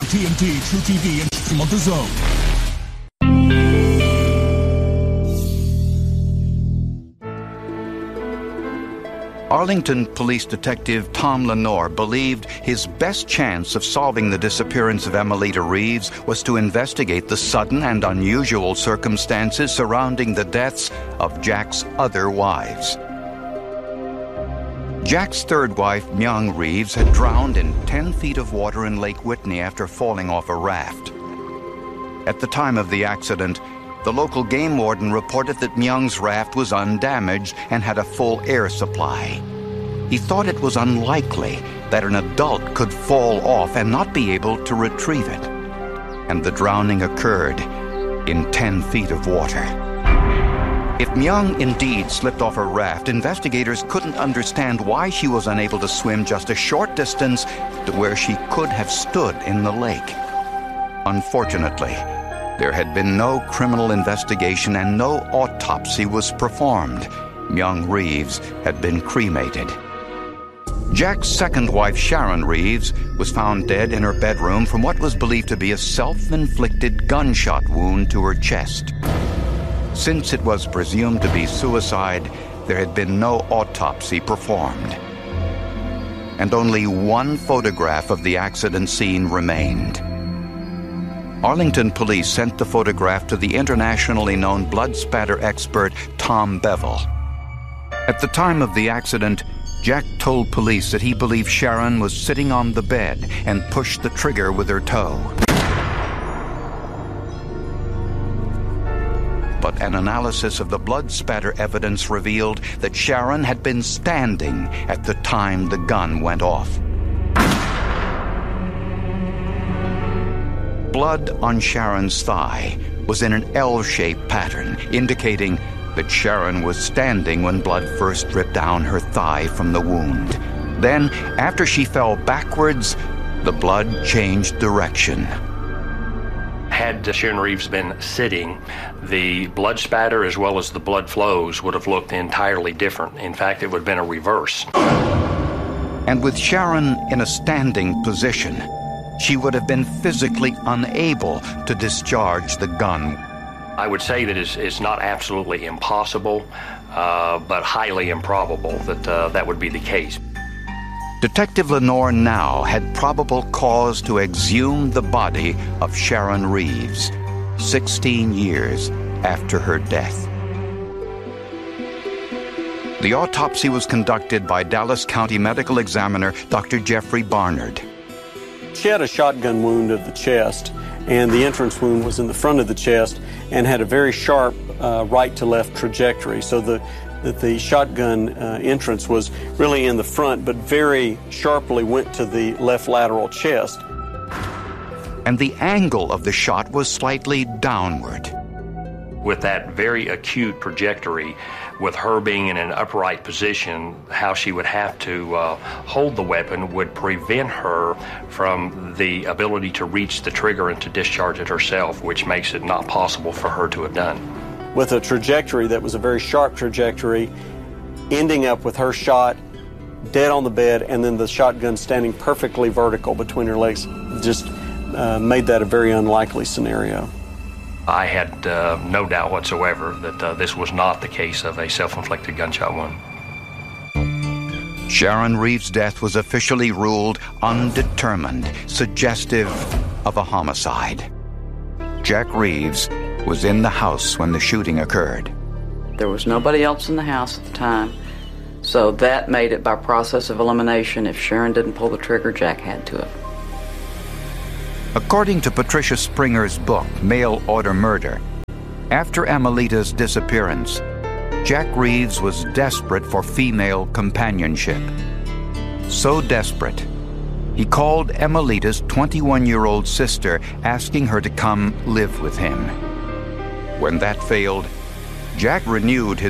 TNT, True TV, and stream on The Zone. Arlington Police Detective Tom Lenore believed his best chance of solving the disappearance of Emelita Reeves was to investigate the sudden and unusual circumstances surrounding the deaths of Jack's other wives. Jack's third wife, Myung Reeves, had drowned in 10 feet of water in Lake Whitney after falling off a raft. At the time of the accident, the local game warden reported that Myung's raft was undamaged and had a full air supply. He thought it was unlikely that an adult could fall off and not be able to retrieve it. And the drowning occurred in 10 feet of water. If Myung indeed slipped off her raft, investigators couldn't understand why she was unable to swim just a short distance to where she could have stood in the lake. Unfortunately, there had been no criminal investigation and no autopsy was performed. Myung Reeves had been cremated. Jack's second wife, Sharon Reeves, was found dead in her bedroom from what was believed to be a self-inflicted gunshot wound to her chest. Since it was presumed to be suicide, there had been no autopsy performed. And only one photograph of the accident scene remained. Arlington police sent the photograph to the internationally known blood spatter expert Tom Bevel. At the time of the accident, Jack told police that he believed Sharon was sitting on the bed and pushed the trigger with her toe. But an analysis of the blood spatter evidence revealed that Sharon had been standing at the time the gun went off. Blood on Sharon's thigh was in an L-shaped pattern, indicating that Sharon was standing when blood first dripped down her thigh from the wound. Then, after she fell backwards, the blood changed direction. Had Sharon Reeves been sitting, the blood spatter as well as the blood flows would have looked entirely different. In fact, it would have been a reverse. And with Sharon in a standing position, she would have been physically unable to discharge the gun. I would say that it's not absolutely impossible, but highly improbable that that would be the case. Detective Lenore now had probable cause to exhume the body of Sharon Reeves, 16 years after her death. The autopsy was conducted by Dallas County Medical Examiner Dr. Jeffrey Barnard. She had a shotgun wound of the chest, and the entrance wound was in the front of the chest and had a very sharp right-to-left trajectory. So the shotgun entrance was really in the front, but very sharply went to the left lateral chest. And the angle of the shot was slightly downward. With that very acute trajectory, with her being in an upright position, how she would have to hold the weapon would prevent her from the ability to reach the trigger and to discharge it herself, which makes it not possible for her to have done. With a trajectory that was a very sharp trajectory, ending up with her shot dead on the bed and then the shotgun standing perfectly vertical between her legs, just made that a very unlikely scenario. I had no doubt whatsoever that this was not the case of a self-inflicted gunshot wound. Sharon Reeves' death was officially ruled undetermined, suggestive of a homicide. Jack Reeves was in the house when the shooting occurred. There was nobody else in the house at the time, so that made it by process of elimination. If Sharon didn't pull the trigger, Jack had to have. According to Patricia Springer's book, Mail Order Murder, after Emelita's disappearance, Jack Reeves was desperate for female companionship. So desperate, he called Emelita's 21-year-old sister, asking her to come live with him. When that failed, Jack renewed his